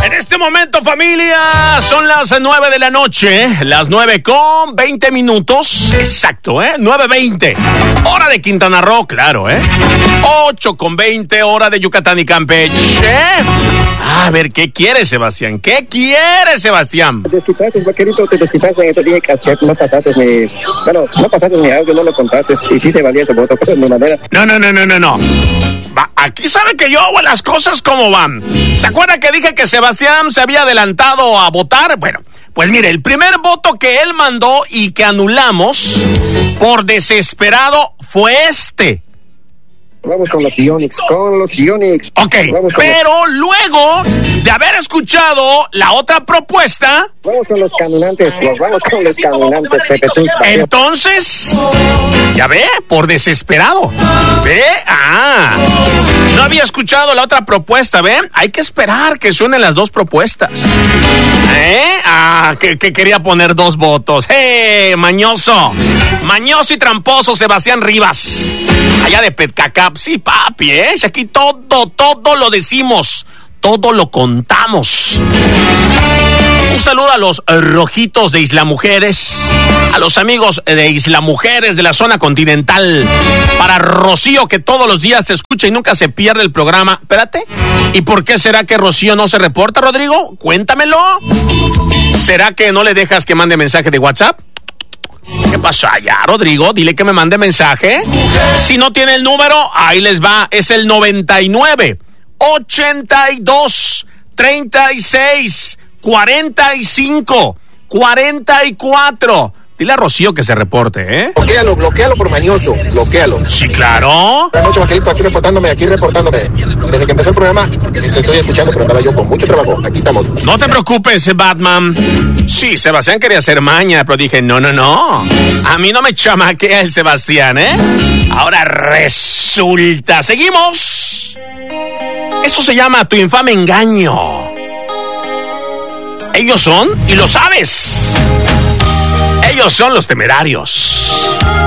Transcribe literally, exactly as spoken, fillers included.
En este momento, familia, son las nueve de la noche, las nueve con veinte minutos, exacto, ¿eh? nueve veinte, hora de Quintana Roo, claro, ¿eh? ocho con veinte, hora de Yucatán y Campeche. A ver, ¿qué quiere, Sebastián? ¿Qué quiere, Sebastián? Te desquitaste, vaquerito, te desquitaste. Te dije que no pasaste ni... Bueno, no pasaste ni audio, no lo contaste. Y sí se valía ese voto, pero de mi manera. No, no, no, no, no, no. Va, aquí sabe que yo hago las cosas como van. ¿Se acuerda que dije que Sebastián se había adelantado a votar? Bueno, pues mire, el primer voto que él mandó y que anulamos por desesperado fue este. Vamos con los Ionix, con los Ionix. Ok, pero los... luego de haber escuchado la otra propuesta... Vamos con los caminantes, los vamos con los caminantes, Pepe Chus. Entonces, ya ve, por desesperado. ¿Ve? Ah, no había escuchado la otra propuesta, ¿ve? Hay que esperar que suenen las dos propuestas. ¿Eh? Ah, que, que quería poner dos votos. ¡Eh, mañoso! Mañoso y tramposo Sebastián Rivas. Allá de Petcacap. Sí, papi, ¿eh? Aquí todo, todo lo decimos. Todo lo contamos. Un saludo a los rojitos de Isla Mujeres, a los amigos de Isla Mujeres de la zona continental, para Rocío, que todos los días se escucha y nunca se pierde el programa. Espérate, ¿y por qué será que Rocío no se reporta, Rodrigo? Cuéntamelo. ¿Será que no le dejas que mande mensaje de WhatsApp? ¿Qué pasa ya, Rodrigo? Dile que me mande mensaje. Si no tiene el número, ahí les va. Es el noventa y nueve, ochenta y dos, treinta y seis, cuarenta y cinco, cuarenta y cuatro. Dile a Rocío que se reporte, ¿eh? Bloquéalo, bloquéalo por mañoso, bloquéalo. Sí, claro. Buenas noches, Vaquerito, aquí reportándome, aquí reportándome. Desde que empezó el programa, te estoy escuchando, pero estaba yo con mucho trabajo. Aquí estamos. No te preocupes, Batman. Sí, Sebastián quería hacer maña, pero dije, no, no, no. A mí no me chamaquea el Sebastián, ¿eh? Ahora resulta. Seguimos. Eso se llama tu infame engaño. Ellos son, y lo sabes, ellos son los Temerarios.